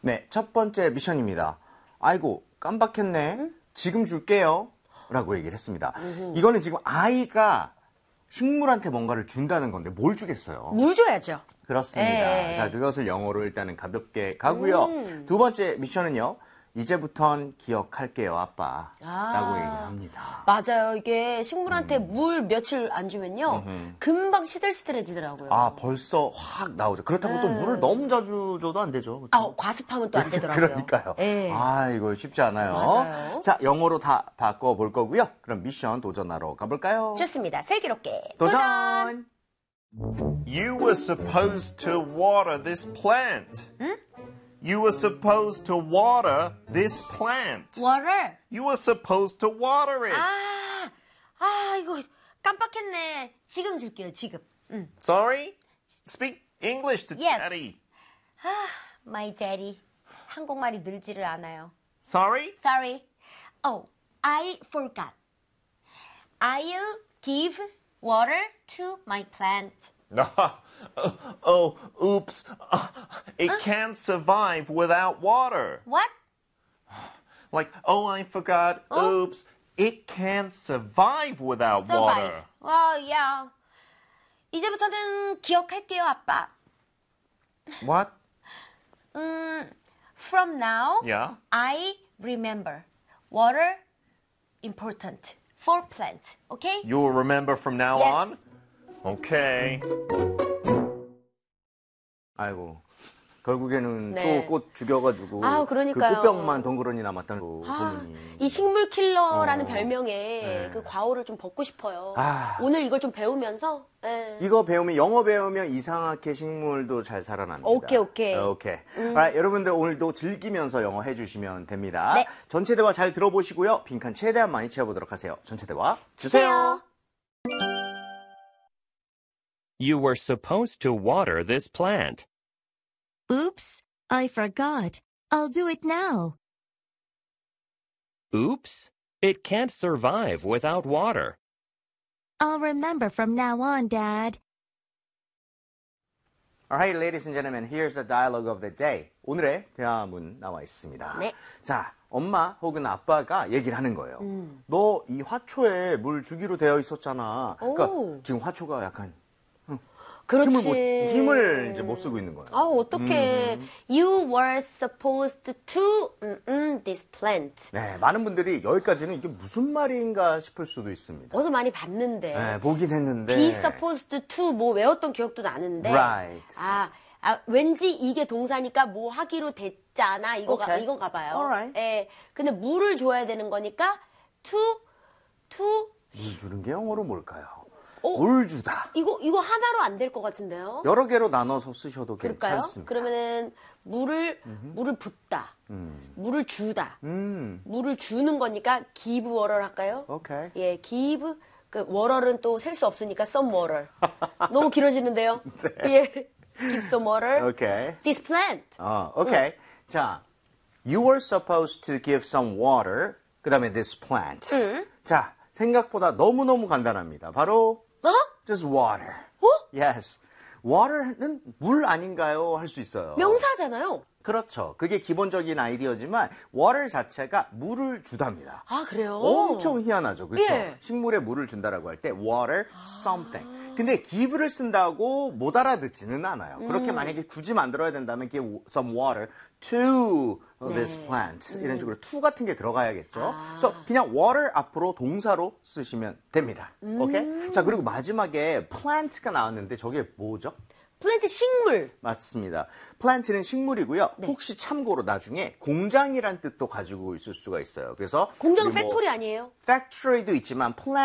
네, 첫 번째 미션입니다. 아이고, 깜빡했네. 지금 줄게요. 라고 얘기를 했습니다. 이거는 지금 아이가 식물한테 뭔가를 준다는 건데 뭘 주겠어요? 물 줘야죠. 그렇습니다. 자, 그것을 영어로 일단은 가볍게 가고요. 두 번째 미션은요. 이제부턴 기억할게요, 아빠. 라고 얘기를 합니다. 맞아요. 이게 식물한테 물 며칠 안 주면요. 금방 시들시들해지더라고요. 아, 벌써 확 나오죠. 그렇다고 또 물을 너무 자주 줘도 안 되죠. 그렇죠? 아, 과습하면 또 안 되더라고요. 그러니까요. 네. 아, 이거 쉽지 않아요. 맞아요. 자, 영어로 다 바꿔볼 거고요. 그럼 미션 도전하러 가볼까요? 좋습니다. 슬기롭게 도전! You were supposed to water this plant. You were supposed to water this plant. Water. You were supposed to water it. 이거 깜빡했네. 지금 줄게요, 지금. Sorry? Speak English to Yes. Daddy. My daddy. 한국말이 늘지를 않아요. Sorry? Sorry. Oh, I forgot. I'll give water to my plant. Oh, oops. It can't survive without water. What? Like, oh, I forgot. Oops. It can't survive without Survive. water. yeah. 이제부터는 기억할게요, 아빠. What? From now, Yeah? I remember. Water important for plant. Okay? You'll remember from now Yes. on? Okay. 아이고. 결국에는 네. 또 꽃 죽여가지고 그러니까요. 그 꽃병만 덩그러니 남았다는 거 고민이. 이 식물 킬러라는 별명에 그 과오를 좀 벗고 싶어요. 오늘 이걸 좀 배우면서. 이거 배우면 영어 배우면 이상하게 식물도 잘 살아납니다. 오케이. 여러분들 오늘도 즐기면서 영어 해주시면 됩니다. 네. 전체 대화 잘 들어보시고요. 빈칸 최대한 많이 채워보도록 하세요. 전체 대화 주세요. You were supposed to water this plant. Oops, I forgot. I'll do it now. Oops, it can't survive without water. I'll remember from now on, Dad. Alright, ladies and gentlemen, here's the dialogue of the day. 오늘의 대화문 나와 있습니다. 네. 자, 엄마 혹은 아빠가 얘기를 하는 거예요. 너 이 화초에 물 주기로 되어 있었잖아. 그러니까 지금 화초가 약간 그렇지. 힘을 이제 못 쓰고 있는 거예요. 어떡해. You were supposed to this plant. 네, 많은 분들이 여기까지는 이게 무슨 말인가 싶을 수도 있습니다. 어디서 많이 봤는데. 네, 보긴 했는데. Be supposed to 뭐 외웠던 기억도 나는데. Right. 왠지 이게 동사니까 뭐 하기로 됐잖아. 이건가 봐요. Alright. 예. 근데 물을 줘야 되는 거니까 to 물 주는 게 영어로 뭘까요? 물 주다. 이거 하나로 안 될 것 같은데요. 여러 개로 나눠서 쓰셔도 그럴까요? 괜찮습니다. 그러면은 물을 붓다. 물을 주다. 물을 주는 거니까 give water 할까요? 오케이. 예, give 그 water는 또 셀 수 없으니까 some water. 너무 길어지는데요. 네. 예. give some water. 오케이. This plant. 오케이. 자, you were supposed to give some water. 그다음에 this plant. 자, 생각보다 너무너무 간단합니다. 바로 just water. Yes. water는 물 아닌가요? 할 수 있어요. 명사잖아요. 그렇죠. 그게 기본적인 아이디어지만 water 자체가 물을 주답니다. 그래요? 엄청 희한하죠. 그렇죠? 예. 식물에 물을 준다라고 할 때 water something. 근데 give를 쓴다고 못 알아듣지는 않아요. 그렇게 만약에 굳이 만들어야 된다면 give some water to this plant. 이런 식으로 to 같은 게 들어가야겠죠. 그래서 그냥 water 앞으로 동사로 쓰시면 됩니다. 오케이? 자, 그리고 마지막에 plant가 나왔는데 저게 뭐죠? 플랜트 식물. 맞습니다. 플랜트는 식물이고요. 혹시 참고로 나중에 공장이란 뜻도 가지고 있을 수가 있어요. 그래서 공장 팩토리 아니에요? 팩토리도 있지만